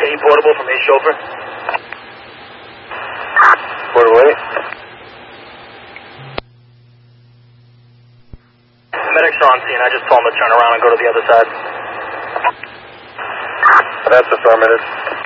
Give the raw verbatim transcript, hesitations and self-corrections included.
Any portable from eight chauffeur? Portable eight. Medics are on scene. I just told them to turn around and go to the other side. That's affirmative.